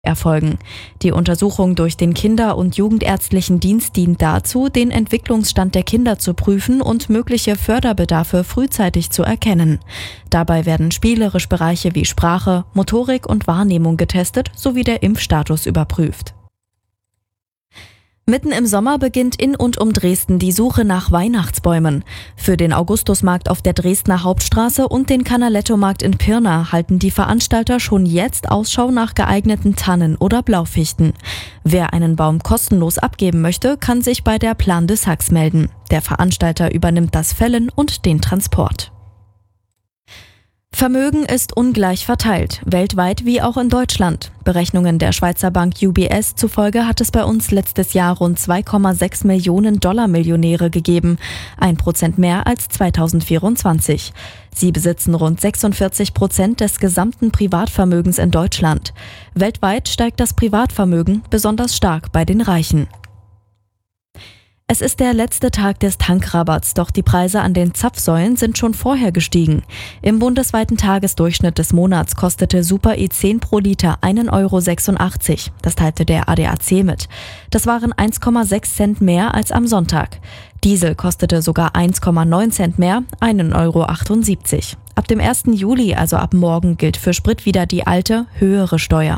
erfolgen. Die Untersuchung durch den Kinder- und Jugendärztlichen Dienst dient dazu, den Entwicklungsstand der Kinder zu prüfen und mögliche Förderbedarfe frühzeitig zu erkennen. Dabei werden spielerische Bereiche wie Sprache, Motorik und Wahrnehmung getestet sowie der Impfstatus überprüft. Mitten im Sommer beginnt in und um Dresden die Suche nach Weihnachtsbäumen. Für den Augustusmarkt auf der Dresdner Hauptstraße und den Canaletto-Markt in Pirna halten die Veranstalter schon jetzt Ausschau nach geeigneten Tannen oder Blaufichten. Wer einen Baum kostenlos abgeben möchte, kann sich bei der Plan de Sax melden. Der Veranstalter übernimmt das Fällen und den Transport. Vermögen ist ungleich verteilt, weltweit wie auch in Deutschland. Berechnungen der Schweizer Bank UBS zufolge hat es bei uns letztes Jahr rund 2,6 Millionen Dollar-Millionäre gegeben, 1% mehr als 2024. Sie besitzen rund 46% des gesamten Privatvermögens in Deutschland. Weltweit steigt das Privatvermögen besonders stark bei den Reichen. Es ist der letzte Tag des Tankrabatts, doch die Preise an den Zapfsäulen sind schon vorher gestiegen. Im bundesweiten Tagesdurchschnitt des Monats kostete Super E10 pro Liter 1,86 €. Das teilte der ADAC mit. Das waren 1,6 Cent mehr als am Sonntag. Diesel kostete sogar 1,9 Cent mehr, 1,78 €. Ab dem 1. Juli, also ab morgen, gilt für Sprit wieder die alte, höhere Steuer.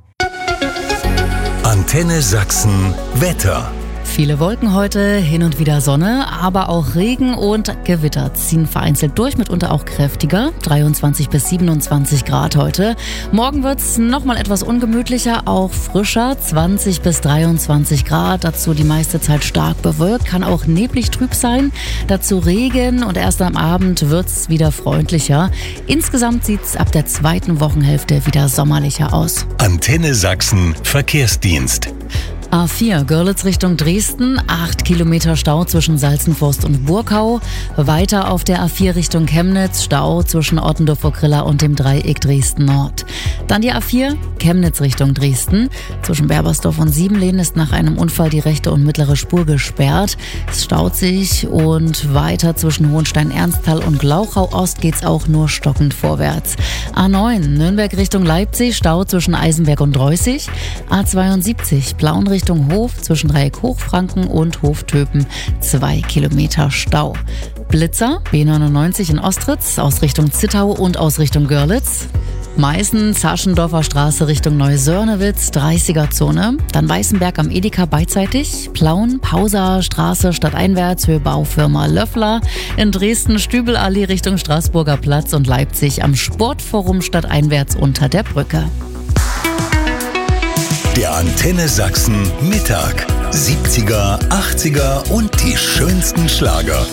Antenne Sachsen Wetter. Viele Wolken heute, hin und wieder Sonne, aber auch Regen und Gewitter ziehen vereinzelt durch, mitunter auch kräftiger. 23 bis 27 Grad heute. Morgen wird's nochmal etwas ungemütlicher, auch frischer, 20 bis 23 Grad. Dazu die meiste Zeit stark bewölkt, kann auch neblig trüb sein. Dazu Regen und erst am Abend wird's wieder freundlicher. Insgesamt sieht's ab der zweiten Wochenhälfte wieder sommerlicher aus. Antenne Sachsen Verkehrsdienst. A4 Görlitz Richtung Dresden, 8 Kilometer Stau zwischen Salzenforst und Burkau. Weiter auf der A4 Richtung Chemnitz, Stau zwischen Ottendorf-Okrilla und dem Dreieck Dresden-Nord. Dann die A4 Chemnitz Richtung Dresden. Zwischen Berbersdorf und Siebenlehn ist nach einem Unfall die rechte und mittlere Spur gesperrt. Es staut sich und weiter zwischen Hohenstein-Ernsthal und Glauchau-Ost geht's auch nur stockend vorwärts. A9 Nürnberg Richtung Leipzig, Stau zwischen Eisenberg und Dreußig. A72 Plauen Richtung Hof zwischen Dreieck Hochfranken und Hoftöpen 2 Kilometer Stau. Blitzer B99 in Ostritz aus Richtung Zittau und aus Richtung Görlitz. Meißen, Zaschendorfer Straße Richtung Neusörnewitz, 30er-Zone. Dann Weißenberg am Edeka beidseitig. Plauen, Pauser Straße stadteinwärts, Höhe Baufirma Löffler. In Dresden Stübelallee Richtung Straßburger Platz und Leipzig am Sportforum stadteinwärts unter der Brücke. Der Antenne Sachsen Mittag. 70er, 80er und die schönsten Schlager.